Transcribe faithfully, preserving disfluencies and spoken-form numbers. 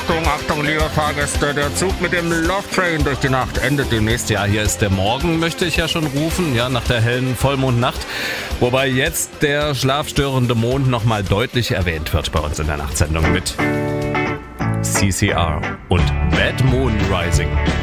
Achtung, Achtung, liebe Fahrgäste, der Zug mit dem Love Train durch die Nacht endet demnächst. Ja, hier ist der Morgen, möchte ich ja schon rufen, ja, nach der hellen Vollmondnacht. Wobei jetzt der schlafstörende Mond nochmal deutlich erwähnt wird bei uns in der Nachtsendung mit C C R und Bad Moon Rising.